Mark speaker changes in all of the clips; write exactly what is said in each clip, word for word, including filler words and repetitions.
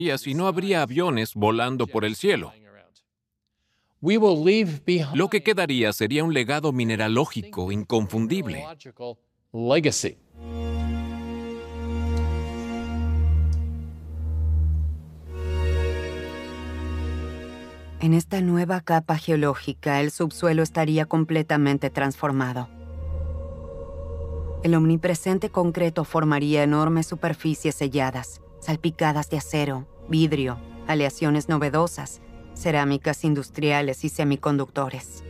Speaker 1: y no habría aviones volando por el cielo.
Speaker 2: We will leave behind
Speaker 1: Lo que quedaría sería un legado mineralógico inconfundible.
Speaker 2: mineralogical legacy.
Speaker 3: En esta nueva capa geológica, el subsuelo estaría completamente transformado. El omnipresente concreto formaría enormes superficies selladas, salpicadas de acero, vidrio, aleaciones novedosas, cerámicas industriales y semiconductores.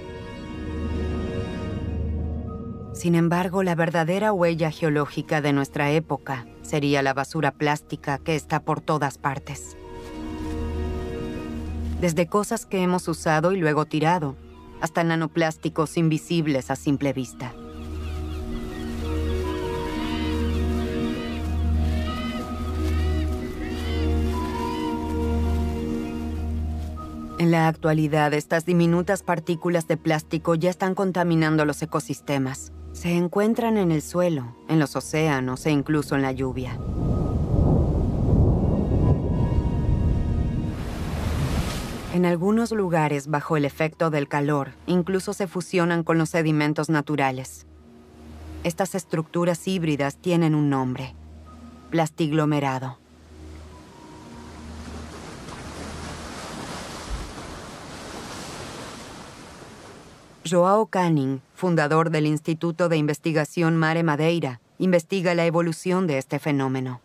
Speaker 3: Sin embargo, la verdadera huella geológica de nuestra época sería la basura plástica que está por todas partes. Desde cosas que hemos usado y luego tirado, hasta nanoplásticos invisibles a simple vista. En la actualidad, estas diminutas partículas de plástico ya están contaminando los ecosistemas. Se encuentran en el suelo, en los océanos e incluso en la lluvia. En algunos lugares, bajo el efecto del calor, incluso se fusionan con los sedimentos naturales. Estas estructuras híbridas tienen un nombre: plastiglomerado. João Canning, fundador del Instituto de Investigación Mare Madeira, investiga la evolución de este fenómeno.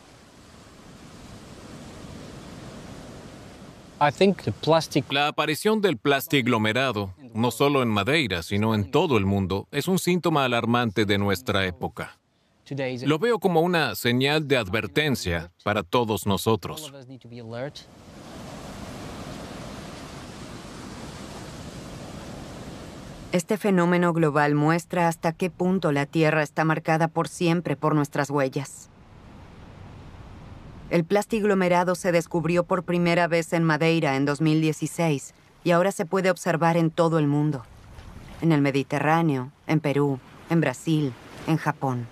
Speaker 2: I think the plastic
Speaker 1: La aparición del plastiglomerado, no solo en Madeira, sino en todo el mundo, es un síntoma alarmante de nuestra época.
Speaker 2: today is
Speaker 1: Lo veo como una señal de advertencia para todos
Speaker 2: all
Speaker 1: nosotros.
Speaker 2: of us need to be alert.
Speaker 3: Este fenómeno global muestra hasta qué punto la Tierra está marcada por siempre por nuestras huellas. El plastiglomerado se descubrió por primera vez en Madeira en dos mil dieciséis y ahora se puede observar en todo el mundo. En el Mediterráneo, en Perú, en Brasil, en Japón.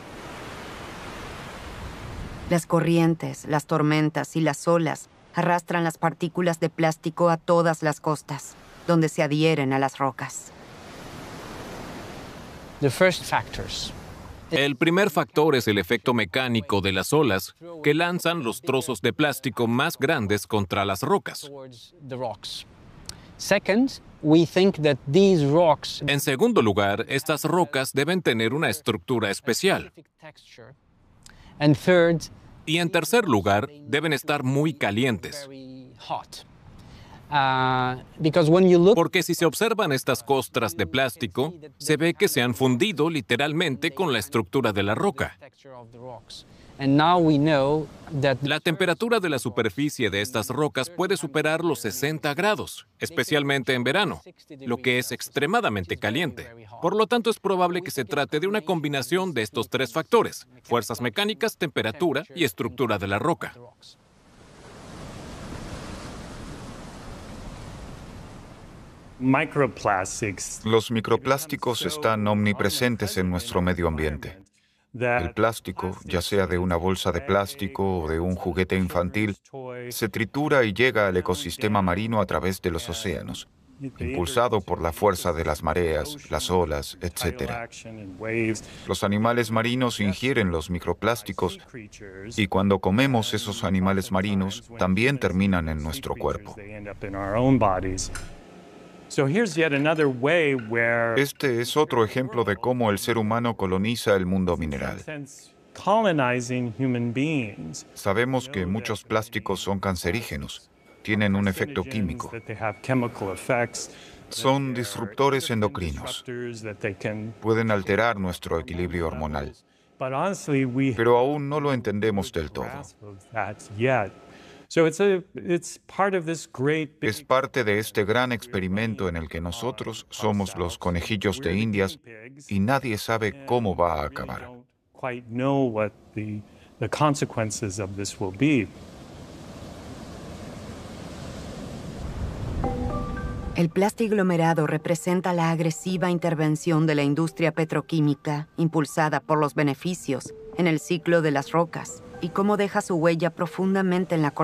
Speaker 3: Las corrientes, las tormentas y las olas arrastran las partículas de plástico a todas las costas, donde se adhieren a las rocas.
Speaker 2: The first factors.
Speaker 1: El primer factor es el efecto mecánico de las olas que lanzan los trozos de plástico más grandes contra las rocas.
Speaker 2: Towards the rocks. Second, we think that these rocks
Speaker 1: En segundo lugar, estas rocas deben tener una estructura especial.
Speaker 2: texture. And third,
Speaker 1: Y en tercer lugar, deben estar muy calientes.
Speaker 2: very hot. Uh, because when you look
Speaker 1: Porque si se observan estas costras de plástico, se ve que se han fundido literalmente con la estructura de la roca.
Speaker 2: texture of the rocks. And now we know that
Speaker 1: La temperatura de la superficie de estas rocas puede superar los sesenta grados, especialmente en verano, lo que es extremadamente caliente. Por lo tanto, es probable que se trate de una combinación de estos tres factores: fuerzas mecánicas, temperatura y estructura de la roca.
Speaker 4: Los microplásticos están omnipresentes en nuestro medio ambiente. El plástico, ya sea de una bolsa de plástico o de un juguete infantil, se tritura y llega al ecosistema marino a través de los océanos, impulsado por la fuerza de las mareas, las olas, etcétera. Los animales marinos ingieren los microplásticos y cuando comemos esos animales marinos, también terminan en nuestro cuerpo. Este es otro ejemplo de cómo el ser humano coloniza el mundo mineral. Sabemos que muchos plásticos son cancerígenos, tienen un efecto químico. Son disruptores endocrinos. Pueden alterar nuestro equilibrio hormonal. Pero aún no lo entendemos del todo. Es parte de este gran experimento en el que nosotros somos los conejillos de Indias y nadie sabe cómo va a acabar.
Speaker 3: El plastiglomerado representa la agresiva intervención de la industria petroquímica impulsada por los beneficios en el ciclo de las rocas y cómo deja su huella profundamente en la